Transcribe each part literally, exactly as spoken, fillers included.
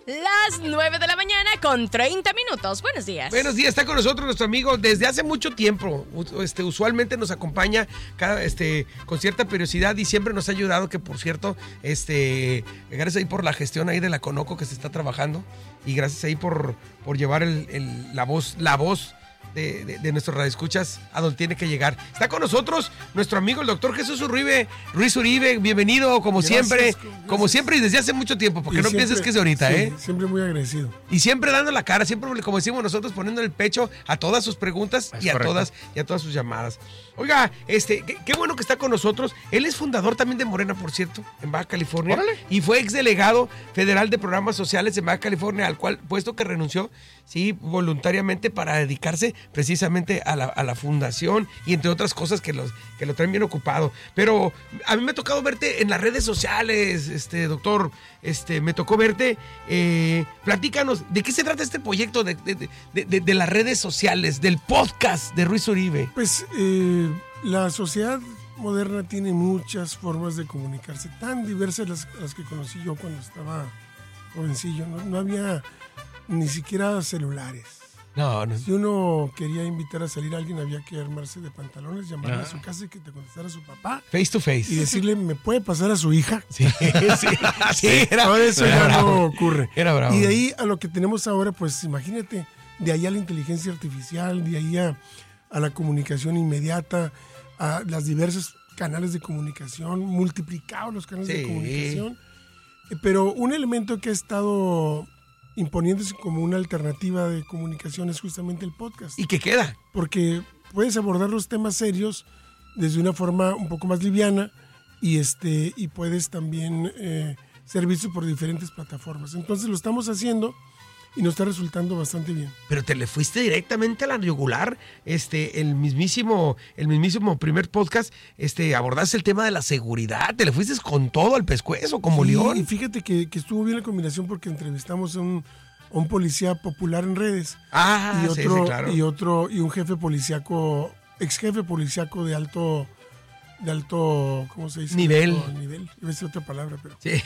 Las nueve de la mañana con treinta minutos. Buenos días. Buenos días, está con nosotros nuestro amigo desde hace mucho tiempo. Este, usualmente nos acompaña cada, este, con cierta periodicidad y siempre nos ha ayudado, que por cierto, este, gracias ahí por la gestión ahí de la Conoco que se está trabajando y gracias ahí por, por llevar el, el, la voz, la voz De, de, de nuestros radioescuchas a donde tiene que llegar. Está con nosotros nuestro amigo el doctor Jesús Uribe, Ruiz Uribe, bienvenido como gracias, siempre, gracias. como siempre y desde hace mucho tiempo, porque y no siempre, pienses que es de ahorita, sí, ¿eh? Siempre muy agradecido. Y siempre dando la cara, siempre, como decimos nosotros, poniendo el pecho a todas sus preguntas es y a todas y a todas sus llamadas. Oiga, este, qué, qué bueno que está con nosotros. Él es fundador también de Morena, por cierto, en Baja California. ¡Órale! Y fue exdelegado federal de programas sociales en Baja California, al cual puesto que renunció, sí, voluntariamente para dedicarse precisamente a la, a la fundación y entre otras cosas que, los, que lo traen bien ocupado. Pero a mí me ha tocado verte en las redes sociales, este doctor, este, me tocó verte. Eh, platícanos, ¿de qué se trata este proyecto de, de, de, de, de las redes sociales, del podcast de Ruiz Uribe? Pues eh, la sociedad moderna tiene muchas formas de comunicarse, tan diversas las, las que conocí yo cuando estaba jovencillo. No, no había ni siquiera celulares. No, no. Si uno quería invitar a salir a alguien, había que armarse de pantalones, llamarle ah. a su casa y que te contestara su papá. Face to face. Y decirle, ¿me puede pasar a su hija? Sí, sí. sí era, ahora eso era ya bravo. no ocurre. Era bravo. Y de ahí a lo que tenemos ahora, pues imagínate, de ahí a la inteligencia artificial, de ahí a, a la comunicación inmediata, a las diversos canales de comunicación, multiplicados los canales sí. de comunicación. Pero un elemento que ha estado imponiéndose como una alternativa de comunicación es justamente el podcast. ¿Y qué queda? Porque puedes abordar los temas serios desde una forma un poco más liviana y, este, y puedes también eh, ser visto por diferentes plataformas. Entonces lo estamos haciendo y nos está resultando bastante bien. Pero te le fuiste directamente a la yugular, este, el mismísimo, el mismísimo primer podcast, este, abordaste el tema de la seguridad, te le fuiste con todo al pescuezo, como sí, león. Y fíjate que, que estuvo bien la combinación porque entrevistamos a un, a un policía popular en redes. Ah, y otro, sí, sí, claro. Y otro, y un jefe policíaco, ex jefe policíaco de alto, de alto, ¿cómo se dice? Nivel. Alto nivel. Iba a decir otra palabra, pero. Sí.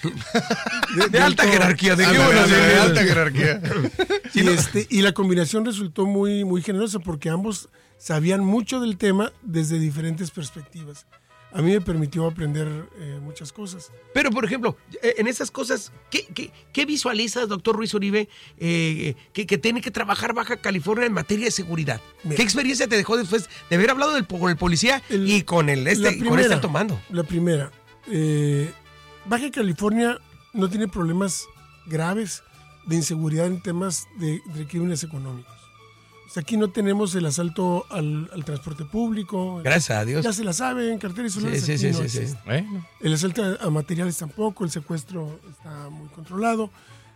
De, de, de alta alto, jerarquía, de, alta, bueno, de, de, de alta jerarquía. Y, este, y la combinación resultó muy, muy generosa porque ambos sabían mucho del tema desde diferentes perspectivas. A mí me permitió aprender eh, muchas cosas. Pero, por ejemplo, en esas cosas, ¿qué, qué, qué visualizas, doctor Ruiz Uribe, eh, que, que tiene que trabajar Baja California en materia de seguridad? Mira, ¿qué experiencia te dejó después de haber hablado del, con el policía el, y con el este, primera, con este tomando? La primera, eh, Baja California no tiene problemas graves de inseguridad en temas de, de crímenes económicos. O sea, aquí no tenemos el asalto al, al transporte público. Gracias a Dios. Ya se la saben, carteras y celulares. Sí, sí, aquí sí, no sí, sí. Bueno. El asalto a materiales tampoco, el secuestro está muy controlado.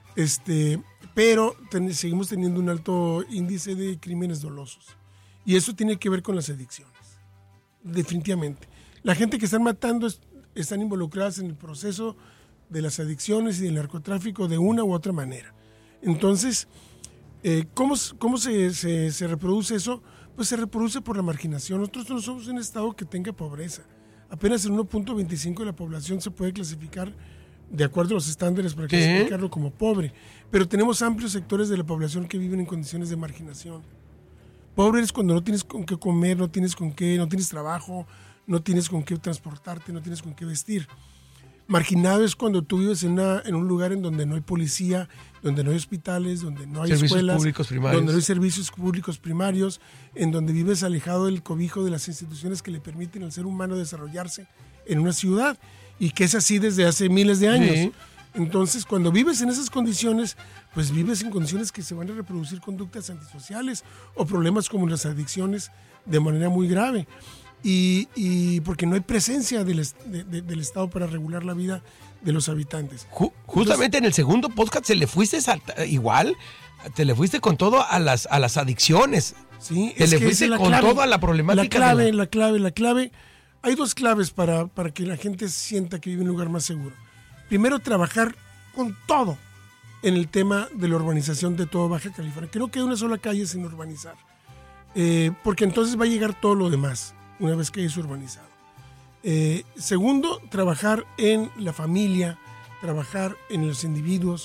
Este, pero ten, seguimos teniendo un alto índice de crímenes dolosos. Y eso tiene que ver con las adicciones. Definitivamente. La gente que están matando es, están involucradas en el proceso de las adicciones y del narcotráfico de una u otra manera. Entonces, Eh, ¿Cómo, cómo se, se, se reproduce eso? Pues se reproduce por la marginación. Nosotros no somos un estado que tenga pobreza. Apenas el uno punto veinticinco de la población se puede clasificar de acuerdo a los estándares para clasificarlo como pobre. Pero tenemos amplios sectores de la población que viven en condiciones de marginación. Pobre es cuando no tienes con qué comer, no tienes con qué, no tienes trabajo, no tienes con qué transportarte, no tienes con qué vestir. Marginado es cuando tú vives en, una, en un lugar en donde no hay policía, donde no hay hospitales, donde no hay servicios escuelas, públicos primarios. donde no hay servicios públicos primarios, en donde vives alejado del cobijo de las instituciones que le permiten al ser humano desarrollarse en una ciudad, y que es así desde hace miles de años. Sí. Entonces, cuando vives en esas condiciones, pues vives en condiciones que se van a reproducir conductas antisociales o problemas como las adicciones de manera muy grave. Y, y porque no hay presencia del, de, de, del Estado para regular la vida de los habitantes. Justamente Entonces, en el segundo podcast se le fuiste salta, igual, te le fuiste con todo a las, a las adicciones. Sí, te es le que fuiste es la con clave, todo a la problemática. La clave, de la... la clave, la clave. Hay dos claves para, para que la gente sienta que vive en un lugar más seguro. Primero, trabajar con todo en el tema de la urbanización de todo Baja California. Que no quede una sola calle sin urbanizar. Eh, porque entonces va a llegar todo lo demás una vez que es urbanizado. Eh, segundo, trabajar en la familia, trabajar en los individuos,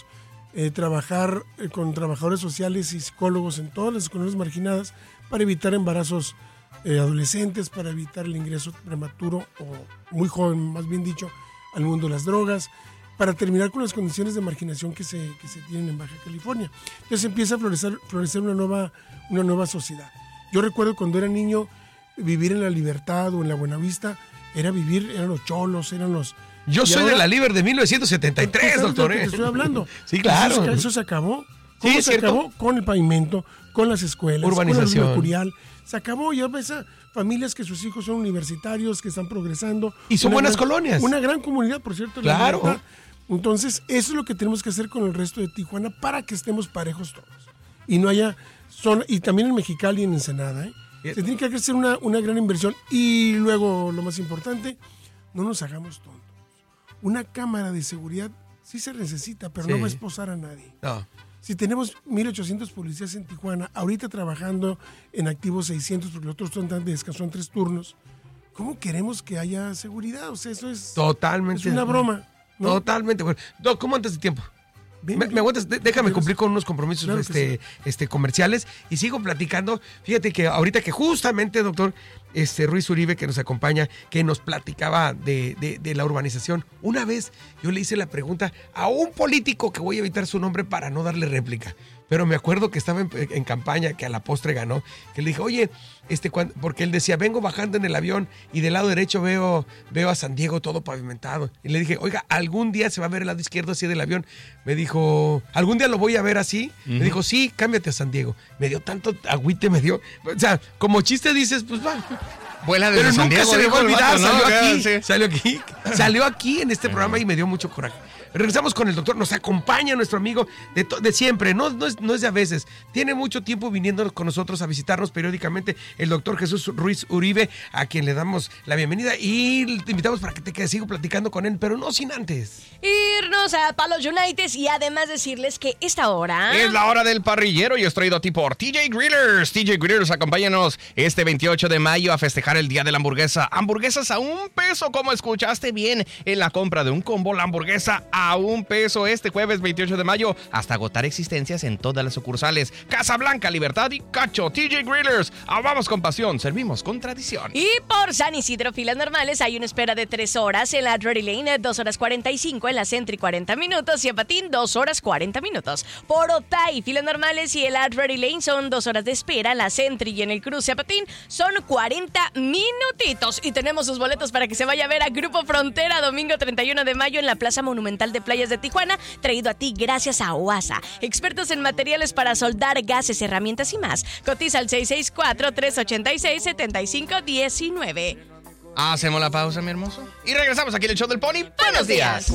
eh, trabajar eh, con trabajadores sociales y psicólogos en todas las colonias marginadas para evitar embarazos eh, adolescentes, para evitar el ingreso prematuro o muy joven, más bien dicho, al mundo de las drogas, para terminar con las condiciones de marginación que se, que se tienen en Baja California. Entonces empieza a florecer, florecer una, nueva, una nueva sociedad. Yo recuerdo cuando era niño, vivir en la Libertad o en la Buenavista, era vivir, eran los cholos, eran los... Yo soy ahora, de la Liber de mil novecientos setenta y tres, doctor. Te estoy hablando. Sí, claro. Eso, eso se acabó. ¿Cómo sí, se ¿cierto? acabó? Con el pavimento, con las escuelas, urbanización, con el mercurial. Se acabó. Ya ves a familias que sus hijos son universitarios, que están progresando. Y son buenas gran, colonias. Una gran comunidad, por cierto. Claro. La Entonces, eso es lo que tenemos que hacer con el resto de Tijuana para que estemos parejos todos. Y no haya zona, y también en Mexicali y en Ensenada, ¿eh? Se tiene que hacer una, una gran inversión. Y luego, lo más importante, no nos hagamos tontos. Una cámara de seguridad sí se necesita, pero sí. no va a esposar a nadie. No. Si tenemos mil ochocientos policías en Tijuana, ahorita trabajando en activos seiscientos, porque los otros son tan de descanso en tres turnos, ¿cómo queremos que haya seguridad? O sea, eso es, Totalmente es una broma, ¿no? Totalmente. Bueno, Doc, ¿cómo andas de tiempo? Bien, ¿Me, bien. me aguantas? Déjame cumplir con unos compromisos Claro este, sí. este, comerciales y sigo platicando. Fíjate que ahorita que justamente, doctor este, Ruiz Uribe, que nos acompaña, que nos platicaba de, de, de la urbanización. Una vez yo le hice la pregunta a un político que voy a evitar su nombre para no darle réplica. Pero me acuerdo que estaba en, en campaña, que a la postre ganó, que le dije, oye, este, cuando, porque él decía, vengo bajando en el avión y del lado derecho veo, veo a San Diego todo pavimentado. Y le dije, oiga, ¿algún día se va a ver el lado izquierdo así del avión? Me dijo, ¿algún día lo voy a ver así? Uh-huh. Me dijo, sí, cámbiate a San Diego. Me dio tanto agüite, me dio, o sea, como chiste dices, pues va. Vuela desde Pero San nunca Diego, se me va a olvidar, vato, salió, ¿no? aquí, Sí. salió aquí, salió aquí en este programa y me dio mucho coraje. Regresamos con el doctor, nos acompaña nuestro amigo de, to- de siempre, no, no, es, no es de a veces, tiene mucho tiempo viniendo con nosotros a visitarnos periódicamente, el doctor Jesús Ruiz Uribe, a quien le damos la bienvenida y te invitamos para que te quedes, sigo platicando con él, pero no sin antes irnos a Palos United y además decirles que esta hora es la hora del parrillero y es traído a ti por T J Grillers. T J Grillers, acompáñanos este veintiocho de mayo a festejar el Día de la Hamburguesa. Hamburguesas a un peso, como escuchaste bien, en la compra de un combo, la hamburguesa a un peso este jueves veintiocho de mayo, hasta agotar existencias en todas las sucursales. Casablanca, Libertad y Cacho. T J Grillers, vamos con pasión, servimos con tradición. Y por San Isidro, filas normales, hay una espera de tres horas en la Drury Lane, dos horas cuarenta y cinco, en la Sentry cuarenta minutos y en Patín dos horas cuarenta minutos. Por Otay, filas normales y en la Drury Lane son dos horas de espera, en la Sentry y en el cruce a Patín son cuarenta minutitos. Y tenemos sus boletos para que se vaya a ver a Grupo Frontera domingo treinta y uno de mayo en la Plaza Monumental de Playas de Tijuana, traído a ti gracias a O A S A, expertos en materiales para soldar, gases, herramientas y más. Cotiza al seis seis cuatro, tres ocho seis, siete cinco uno nueve. Hacemos la pausa, mi hermoso, y regresamos aquí en el show del Pony. Buenos días.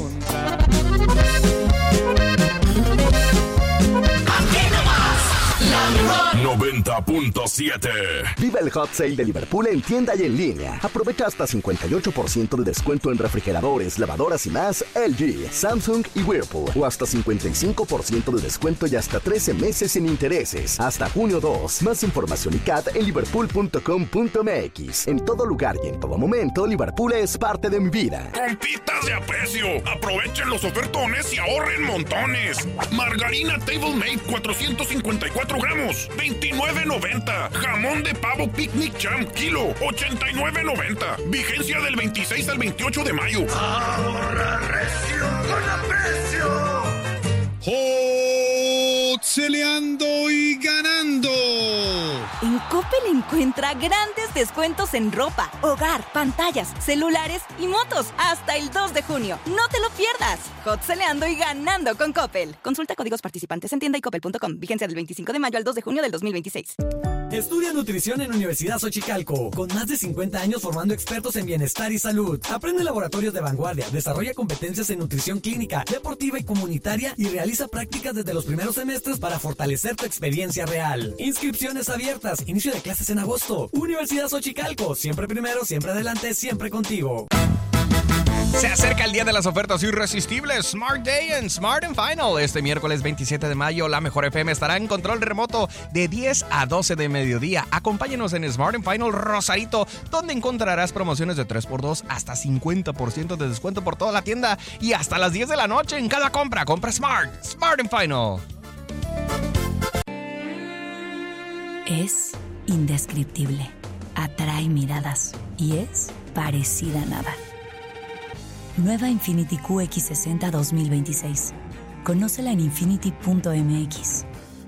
noventa punto siete. Viva el Hot Sale de Liverpool en tienda y en línea. Aprovecha hasta cincuenta y ocho por ciento de descuento en refrigeradores, lavadoras y más L G, Samsung y Whirlpool. O hasta cincuenta y cinco por ciento de descuento y hasta trece meses sin intereses. Hasta junio dos. Más información y C A T en liverpool punto com punto m x. En todo lugar y en todo momento, Liverpool es parte de mi vida. Compitas de aprecio. Aprovechen los ofertones y ahorren montones. Margarina Table Made cuatrocientos cincuenta y cuatro gramos, veintinueve noventa. Jamón de pavo Picnic Champ kilo, ochenta y nueve noventa. Vigencia del veintiséis al veintiocho de mayo. Ahorra recio con aprecio. Hot-celeando y ganando. En Coppel encuentra grandes descuentos en ropa, hogar, pantallas, celulares y motos hasta el dos de junio. No te lo pierdas. Hot-celeando y ganando con Coppel. Consulta códigos participantes en tienda y coppel punto com. Vigencia del veinticinco de mayo al dos de junio del dos mil veintiséis. Estudia nutrición en Universidad Xochicalco, con más de cincuenta años formando expertos en bienestar y salud. Aprende laboratorios de vanguardia, desarrolla competencias en nutrición clínica, deportiva y comunitaria y realiza prácticas desde los primeros semestres para fortalecer tu experiencia real. Inscripciones abiertas, inicio de clases en agosto. Universidad Xochicalco, siempre primero, siempre adelante, siempre contigo. Se acerca el día de las ofertas irresistibles, Smart Day en Smart and Final. Este miércoles veintisiete de mayo, la Mejor F M estará en control remoto de diez a doce de mediodía. Acompáñenos en Smart and Final Rosarito, donde encontrarás promociones de tres por dos, hasta cincuenta por ciento de descuento por toda la tienda y hasta las diez de la noche en cada compra. Compra Smart, Smart and Final. Es indescriptible, atrae miradas y es parecida a nada. Nueva Infiniti Q X sesenta dos mil veintiséis. Conócela en infiniti punto m x.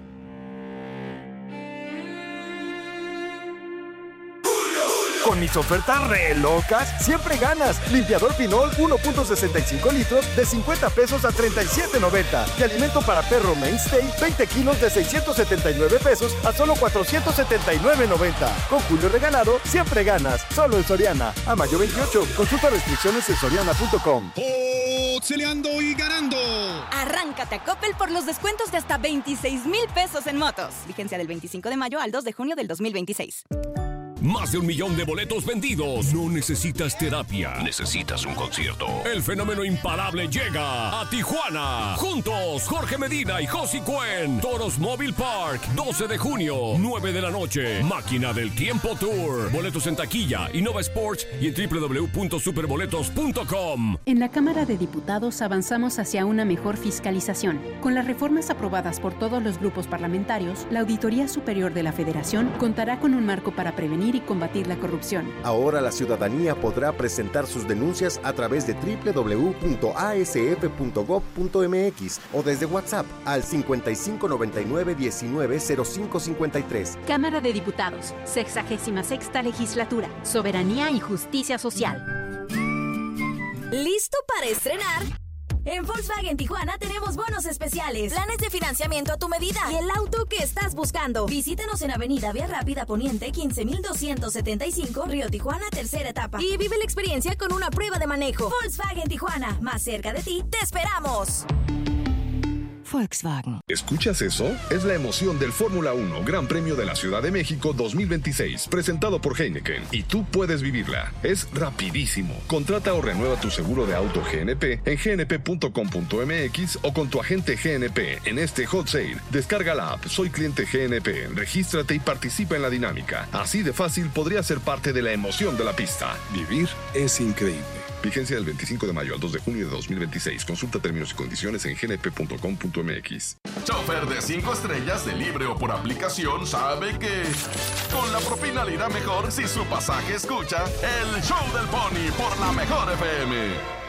Con mis ofertas re locas, siempre ganas. Limpiador Pinol uno punto sesenta y cinco litros de cincuenta pesos a treinta y siete noventa. Y alimento para perro Mainstay veinte kilos de seiscientos setenta y nueve pesos a solo cuatrocientos setenta y nueve noventa. Con Julio regalado, siempre ganas. Solo en Soriana. A mayo veintiocho. Consulta restricciones en soriana punto com. Boxeleando y ganando. Arráncate a Coppel por los descuentos de hasta veintiséis mil pesos en motos. Vigencia del veinticinco de mayo al dos de junio del dos mil veintiséis. Más de un millón de boletos vendidos. No necesitas terapia. Necesitas un concierto. El fenómeno imparable llega a Tijuana. Juntos, Jorge Medina y Josie Cuen. Toros Mobile Park, doce de junio, nueve de la noche. Máquina del Tiempo Tour. Boletos en taquilla, Innova Sports y en doble u doble u doble u punto superboletos punto com. En la Cámara de Diputados avanzamos hacia una mejor fiscalización. Con las reformas aprobadas por todos los grupos parlamentarios, la Auditoría Superior de la Federación contará con un marco para prevenir y combatir la corrupción. Ahora la ciudadanía podrá presentar sus denuncias a través de doble u doble u doble u punto a s f punto gob punto m x o desde WhatsApp al cincuenta y cinco noventa y nueve diecinueve cero cinco cincuenta y tres. Cámara de Diputados, sexagésima sexta legislatura, soberanía y justicia social. ¿Listo para estrenar? En Volkswagen Tijuana tenemos bonos especiales, planes de financiamiento a tu medida y el auto que estás buscando. Visítanos en Avenida Vía Rápida Poniente quince mil doscientos setenta y cinco, Río Tijuana, tercera etapa. Y vive la experiencia con una prueba de manejo. Volkswagen Tijuana, más cerca de ti, te esperamos. Volkswagen. ¿Escuchas eso? Es la emoción del Fórmula uno Gran Premio de la Ciudad de México dos mil veintiséis, presentado por Heineken, y tú puedes vivirla. Es rapidísimo. Contrata o renueva tu seguro de auto G N P en g n p punto com punto m x o con tu agente G N P en este hot sale. Descarga la app Soy Cliente G N P, regístrate y participa en la dinámica. Así de fácil podrías ser parte de la emoción de la pista. Vivir es increíble. Vigencia del veinticinco de mayo al dos de junio de dos mil veintiséis. Consulta términos y condiciones en g n p punto com punto m x. Chofer de cinco estrellas de libre o por aplicación sabe que con la propina le irá mejor si su pasaje escucha el Show del Pony por la Mejor F M.